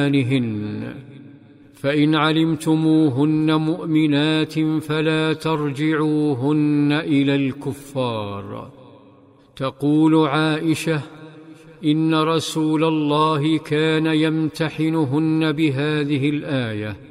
إيمانهن، فإن علمتموهن مؤمنات فلا ترجعوهن إلى الكفار. تقول عائشة: إن رسول الله كان يمتحنهن بهذه الآية،